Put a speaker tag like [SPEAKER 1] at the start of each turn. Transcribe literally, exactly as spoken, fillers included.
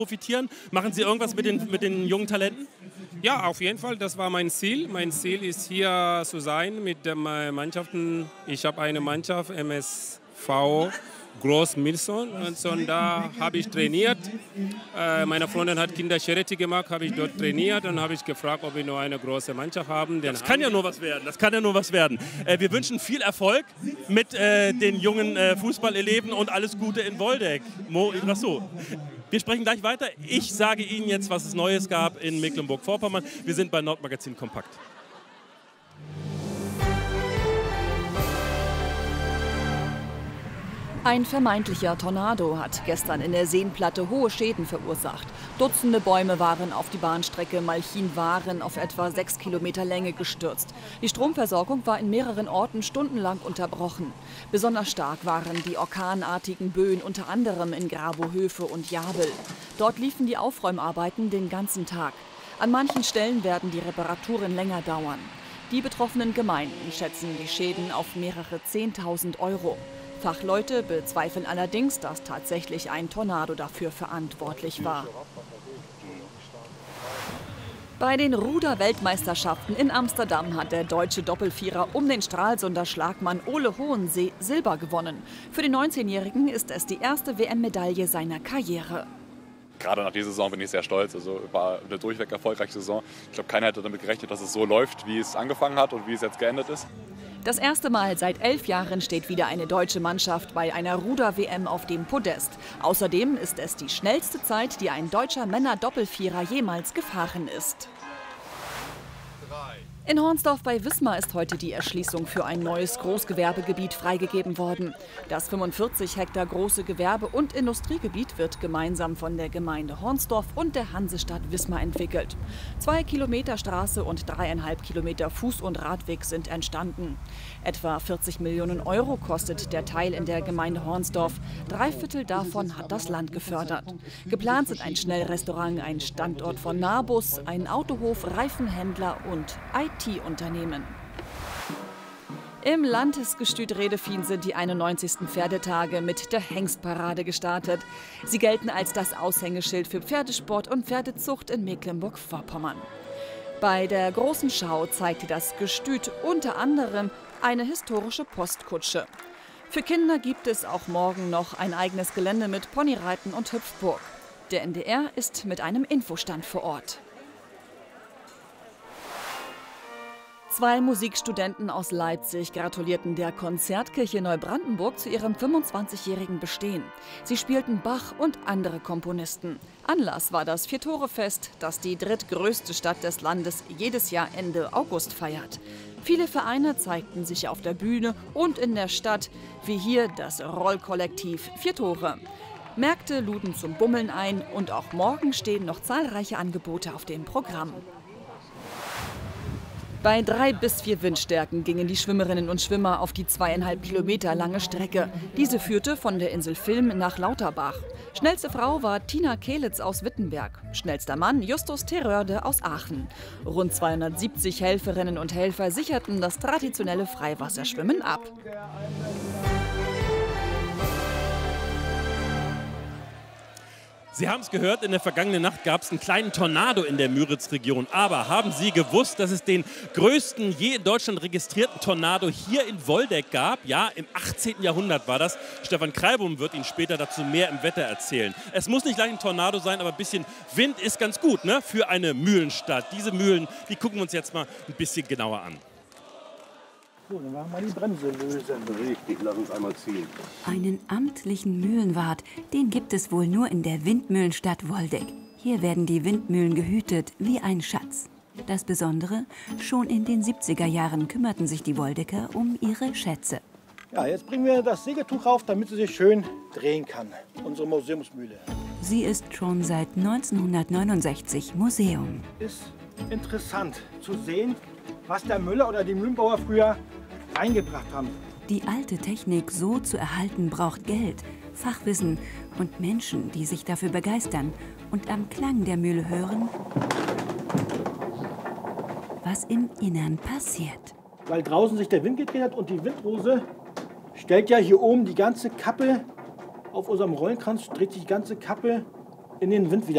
[SPEAKER 1] profitieren? Machen Sie irgendwas mit den, mit den jungen Talenten?
[SPEAKER 2] Ja, auf jeden Fall. Das war mein Ziel. Mein Ziel ist, hier zu sein mit den Mannschaften. Ich habe eine Mannschaft, M S V Groß-Milson, und so, und da habe ich trainiert. Äh, meine Freundin hat Kindercharity gemacht, habe ich dort trainiert und habe ich gefragt, ob wir nur eine große Mannschaft haben. Den
[SPEAKER 1] das kann ja nur was werden. Das kann ja nur was werden. Äh, wir wünschen viel Erfolg mit äh, den jungen äh, Fußballeleven und alles Gute in Woldeck. Mo Idrasso. Wir sprechen gleich weiter. Ich sage Ihnen jetzt, was es Neues gab in Mecklenburg-Vorpommern. Wir sind bei Nordmagazin Kompakt.
[SPEAKER 3] Ein vermeintlicher Tornado hat gestern in der Seenplatte hohe Schäden verursacht. Dutzende Bäume waren auf die Bahnstrecke Malchin-Waren auf etwa sechs Kilometer Länge gestürzt. Die Stromversorgung war in mehreren Orten stundenlang unterbrochen. Besonders stark waren die orkanartigen Böen unter anderem in Grabohöfe und Jabel. Dort liefen die Aufräumarbeiten den ganzen Tag. An manchen Stellen werden die Reparaturen länger dauern. Die betroffenen Gemeinden schätzen die Schäden auf mehrere Zehntausend Euro. Fachleute bezweifeln allerdings, dass tatsächlich ein Tornado dafür verantwortlich war. Bei den Ruder-Weltmeisterschaften in Amsterdam hat der deutsche Doppelvierer um den Stralsunder Schlagmann Ole Hohensee Silber gewonnen. Für den neunzehnjährigen ist es die erste W M-Medaille seiner Karriere.
[SPEAKER 4] Gerade nach dieser Saison bin ich sehr stolz. Also war eine durchweg erfolgreiche Saison. Ich glaube, keiner hätte damit gerechnet, dass es so läuft, wie es angefangen hat und wie es jetzt geendet ist.
[SPEAKER 3] Das erste Mal seit elf Jahren steht wieder eine deutsche Mannschaft bei einer Ruder-W M auf dem Podest. Außerdem ist es die schnellste Zeit, die ein deutscher Männer-Doppelvierer jemals gefahren ist. In Hornsdorf bei Wismar ist heute die Erschließung für ein neues Großgewerbegebiet freigegeben worden. Das fünfundvierzig Hektar große Gewerbe- und Industriegebiet wird gemeinsam von der Gemeinde Hornsdorf und der Hansestadt Wismar entwickelt. Zwei Kilometer Straße und dreieinhalb Kilometer Fuß- und Radweg sind entstanden. Etwa vierzig Millionen Euro kostet der Teil in der Gemeinde Hornsdorf. Drei Viertel davon hat das Land gefördert. Geplant sind ein Schnellrestaurant, ein Standort von Nahbus, ein Autohof, Reifenhändler und I T-Unternehmen. Im Landesgestüt Redefien sind die einundneunzigsten Pferdetage mit der Hengstparade gestartet. Sie gelten als das Aushängeschild für Pferdesport und Pferdezucht in Mecklenburg-Vorpommern. Bei der großen Schau zeigte das Gestüt unter anderem eine historische Postkutsche. Für Kinder gibt es auch morgen noch ein eigenes Gelände mit Ponyreiten und Hüpfburg. Der N D R ist mit einem Infostand vor Ort. Zwei Musikstudenten aus Leipzig gratulierten der Konzertkirche Neubrandenburg zu ihrem fünfundzwanzigjährigen Bestehen. Sie spielten Bach und andere Komponisten. Anlass war das Vier-Tore-Fest, das die drittgrößte Stadt des Landes jedes Jahr Ende August feiert. Viele Vereine zeigten sich auf der Bühne und in der Stadt, wie hier das Rollkollektiv Vier Tore. Märkte luden zum Bummeln ein und auch morgen stehen noch zahlreiche Angebote auf dem Programm. Bei drei bis vier Windstärken gingen die Schwimmerinnen und Schwimmer auf die zweieinhalb Kilometer lange Strecke. Diese führte von der Insel Vilm nach Lauterbach. Schnellste Frau war Tina Kehlitz aus Wittenberg. Schnellster Mann Justus Terörde aus Aachen. Rund zweihundertsiebzig Helferinnen und Helfer sicherten das traditionelle Freiwasserschwimmen ab.
[SPEAKER 1] Sie haben es gehört, in der vergangenen Nacht gab es einen kleinen Tornado in der Müritz-Region. Aber haben Sie gewusst, dass es den größten je in Deutschland registrierten Tornado hier in Woldeck gab? Ja, im achtzehnten Jahrhundert war das. Stefan Kreibum wird Ihnen später dazu mehr im Wetter erzählen. Es muss nicht gleich ein Tornado sein, aber ein bisschen Wind ist ganz gut, ne, für eine Mühlenstadt. Diese Mühlen, die gucken wir uns jetzt mal ein bisschen genauer an.
[SPEAKER 5] So, dann machen wir die Bremse lösen.
[SPEAKER 6] Richtig, lass uns einmal ziehen.
[SPEAKER 7] Einen amtlichen Mühlenwart, den gibt es wohl nur in der Windmühlenstadt Woldeck. Hier werden die Windmühlen gehütet wie ein Schatz. Das Besondere, schon in den siebziger Jahren kümmerten sich die Woldecker um ihre Schätze.
[SPEAKER 5] Ja, jetzt bringen wir das Sägetuch rauf, damit sie sich schön drehen kann. Unsere Museumsmühle.
[SPEAKER 7] Sie ist schon seit neunzehnhundertneunundsechzig Museum.
[SPEAKER 5] Ist interessant zu sehen, was der Müller oder die Mühlenbauer früher reingebracht haben.
[SPEAKER 7] Die alte Technik so zu erhalten, braucht Geld, Fachwissen und Menschen, die sich dafür begeistern und am Klang der Mühle hören, was im Innern passiert.
[SPEAKER 5] Weil draußen sich der Wind gedreht hat und die Windrose stellt ja hier oben die ganze Kappe auf unserem Rollenkranz, dreht sich die ganze Kappe in den Wind wieder.